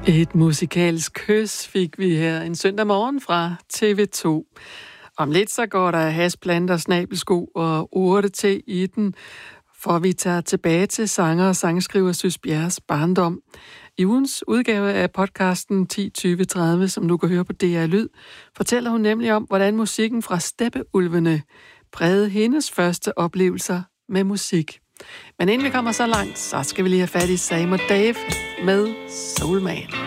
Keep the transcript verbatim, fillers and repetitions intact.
Et musikalsk kys fik vi her en søndag morgen fra T V to. Om lidt så går der hasplanter, snabelsko og urte til i den, for vi tager tilbage til sanger og sangskriver Sys Bjerres barndom. I ugens udgave af podcasten ti tyve tredive, som du kan høre på D R Lyd, fortæller hun nemlig om, hvordan musikken fra Steppeulvene prægede hendes første oplevelser med musik. Men inden vi kommer så langt, så skal vi lige have fat i Sam og Dave med Soul Man.